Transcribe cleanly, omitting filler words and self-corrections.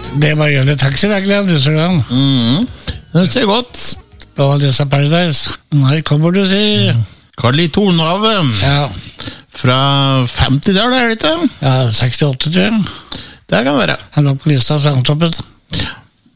Det var Jølle Taxi, det gleder du så gang. Det ser godt. Og Alessa Paradise. Når kommer du, sier? Carly Tornave. Ja. Fra 50-tallet, det ikke? Ja, 68, tror jeg. Det kan være. Han var på lista av Sangtoppen.